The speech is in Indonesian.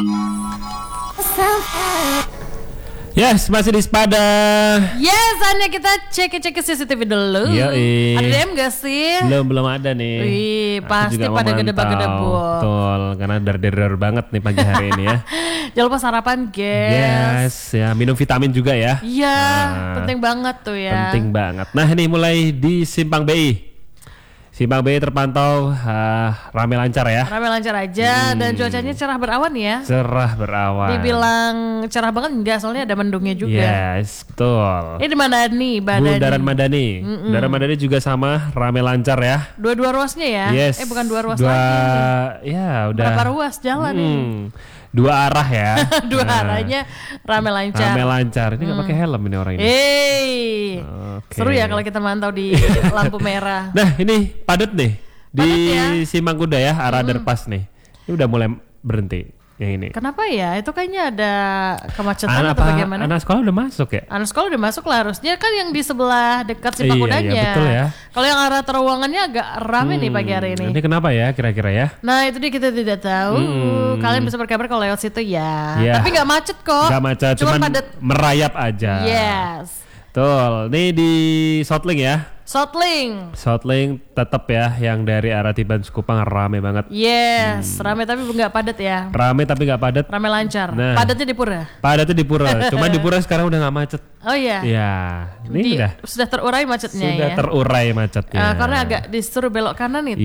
Yes, masih di Sepada. Yes, hanya kita cek CCTV dulu. Yoi. Ada DM gak sih? Belum ada nih. Wih, Aku pasti juga mau pada mantau. gede-gede. Betul, karena der banget nih pagi hari ini ya. Jangan lupa sarapan, guys. Yes, ya minum vitamin juga ya. Iya, Nah, penting banget tuh ya. penting banget. Nah ini mulai di Simpang BI. Simpang BI terpantau rame lancar ya. Rame lancar aja dan cuacanya cerah berawan ya. Cerah berawan. Dibilang cerah banget enggak, soalnya ada mendungnya juga. Yes, betul. Ini di mana nih, Badani? Bundaran Madani. Bundaran Madani juga sama rame lancar ya. Dua-dua ruasnya ya? Yes. Bukan dua ruas lagi. Ya udah. Berapa ruas jalan nih? Dua arah ya. Dua arahnya rame lancar. Rame lancar. Ini nggak pakai helm ini orang ini. Oke. Seru ya kalau kita mantau di lampu merah. Nah ini padat nih di Padat ya? Simpang Kuda ya, arah Underpass nih. Ini udah mulai berhenti yang ini. Kenapa ya? Itu kayaknya ada kemacetan atau bagaimana? Anak sekolah udah masuk ya? Anak sekolah udah masuk lah harusnya kan yang di sebelah dekat Simpang Iya, Kudanya. iya, betul ya. Kalau yang arah terowongannya agak rame nih pagi hari ini. Ini kenapa ya kira-kira ya? Nah itu dia kita tidak tahu. Kalian bisa berkabar kalau lewat situ ya. Iya. Tapi nggak macet kok. Gak macet, cuman padat. merayap aja. Yes. Betul. Nih di Soutlink ya. Soutlink. Soutlink tetap ya, yang dari arah Tiban Sekupang rame banget. Yes, rame tapi nggak padat ya. Rame tapi nggak padat. Rame lancar. Nah. Padatnya di Pura. Padatnya di Pura. Cuman di Pura sekarang udah nggak macet. Oh iya. Ya, ini Sudah terurai macetnya sudah ya. terurai macetnya. Karena agak disuruh belok kanan itu.